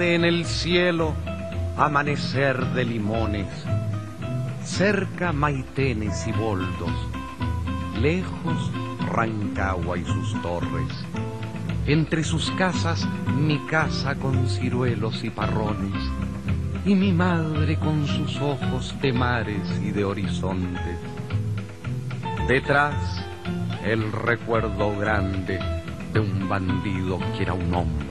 tarde en el cielo, amanecer de limones. Cerca Maitenes y Boldos, lejos Rancagua y sus torres. Entre sus casas mi casa con ciruelos y parrones, y mi madre con sus ojos de mares y de horizontes. Detrás el recuerdo grande de un bandido que era un hombre.